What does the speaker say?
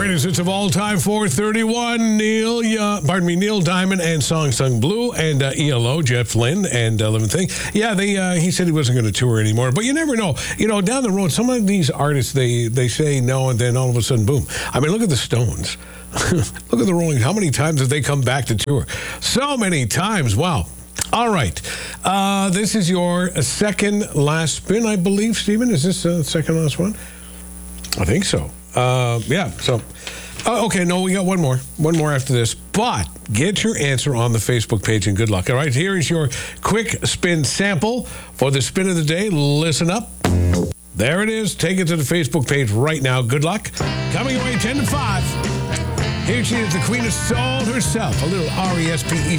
Greatest hits of all time, 431. Neil Diamond and Song Sung Blue, and ELO, Jeff Lynne and Living Thing. Yeah, he said he wasn't going to tour anymore, but you never know. You know, down the road, some of these artists, they say no, and then all of a sudden, boom. I mean, look at the Stones. Look at the Rolling. How many times have they come back to tour? So many times. Wow. All right. This is your second last spin, I believe, Stephen. Is this the second last one? I think so. Yeah, so, okay, no, we got one more after this, but get your answer on the Facebook page and good luck. All right, here is your quick spin sample for the spin of the day. Listen up. There it is. Take it to the Facebook page right now. Good luck. Coming away 10 to 5. Here she is, the Queen of Soul herself, a little RESPECT.